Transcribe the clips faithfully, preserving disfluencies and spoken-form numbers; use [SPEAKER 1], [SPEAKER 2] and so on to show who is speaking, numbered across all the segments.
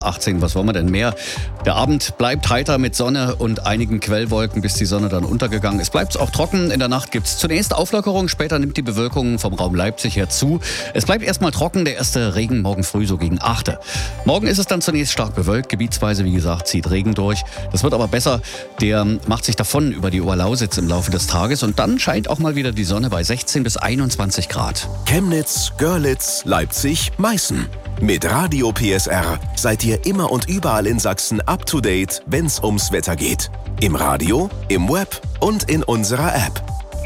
[SPEAKER 1] achtzehn, was wollen wir denn mehr? Der Abend bleibt heiter mit Sonne und einigen Quellwolken, bis die Sonne dann untergegangen ist. Bleibt es auch trocken. In der Nacht gibt es zunächst Auflockerung, später nimmt die Bewölkung vom Raum Leipzig her zu. Es bleibt erstmal trocken, der erste Regen morgen früh so gegen acht. Morgen ist es dann zunächst stark bewölkt, gebietsweise wie gesagt zieht Regen durch. Das wird aber besser, der macht sich davon über die Oberlausitz im Laufe des Tages und dann scheint auch mal wieder die Sonne bei sechzehn bis einundzwanzig Grad.
[SPEAKER 2] Chemnitz, Görlitz, Leipzig, Meißen. Mit Radio P S R seid ihr immer und überall in Sachsen up to date, wenn's ums Wetter geht. Im Radio, im Web und in unserer App.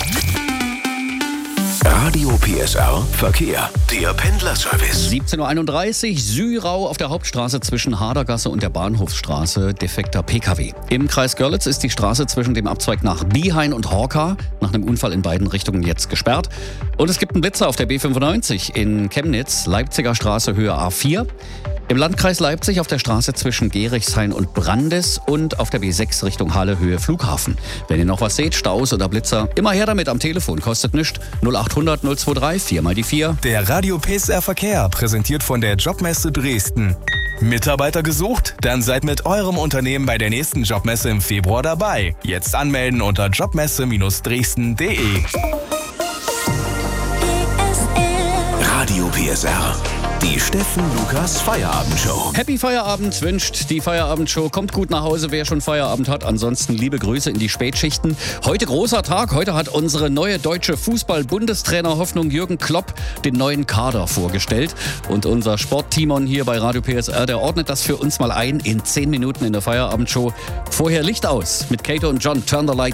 [SPEAKER 2] Radio P S R Verkehr, der Pendlerservice.
[SPEAKER 1] siebzehn Uhr einunddreißig, Sührau auf der Hauptstraße zwischen Hadergasse und der Bahnhofsstraße, defekter P K W. Im Kreis Görlitz ist die Straße zwischen dem Abzweig nach Biehain und Horka nach einem Unfall in beiden Richtungen jetzt gesperrt. Und es gibt einen Blitzer auf der B fünfundneunzig in Chemnitz, Leipziger Straße Höhe A vier. Im Landkreis Leipzig auf der Straße zwischen Gerichshain und Brandes und auf der B sechs Richtung Halle Höhe Flughafen. Wenn ihr noch was seht, Staus oder Blitzer, immer her damit am Telefon, kostet nichts. null achthundert null drei vier mal die vier.
[SPEAKER 3] Der Radio P S R Verkehr, präsentiert von der Jobmesse Dresden. Mitarbeiter gesucht? Dann seid mit eurem Unternehmen bei der nächsten Jobmesse im Februar dabei. Jetzt anmelden unter jobmesse Dresden punkt de.
[SPEAKER 2] Radio P S R. Die Steffen Lukas Feierabendshow.
[SPEAKER 1] Happy Feierabend wünscht die Feierabendshow. Kommt gut nach Hause, wer schon Feierabend hat. Ansonsten liebe Grüße in die Spätschichten. Heute großer Tag. Heute hat unsere neue deutsche Fußball-Bundestrainer Hoffnung Jürgen Klopp den neuen Kader vorgestellt. Und unser Sportteamon hier bei Radio P S R, der ordnet das für uns mal ein in zehn Minuten in der Feierabendshow. Vorher Licht aus mit Kato und John. Turn the Lights